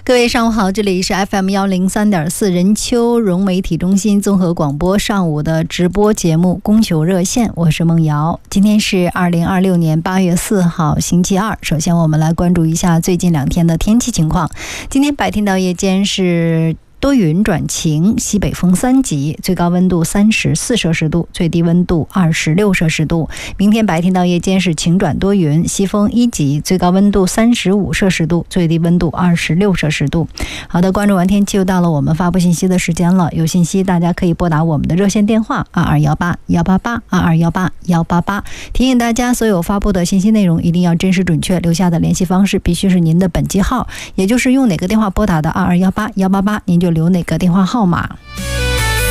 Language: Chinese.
各位上午好，这里是 FM103.4 任丘融媒体中心综合广播上午的直播节目供求热线，我是梦瑶。今天是2026年8月4号星期二，首先我们来关注一下最近2天的天气情况。今天白天到夜间是多云转晴，西北风3级，最高温度34摄氏度，最低温度26摄氏度。明天白天到夜间是晴转多云，西风1级，最高温度35摄氏度，最低温度26摄氏度。好的，关注完天气又到了我们发布信息的时间了，有信息大家可以拨打我们的热线电话2218-188-188-188。提醒大家，所有发布的信息内容一定要真实准确，留下的联系方式必须是您的本机号，也就是用哪个电话拨打的2218-188，您就留哪个电话号码。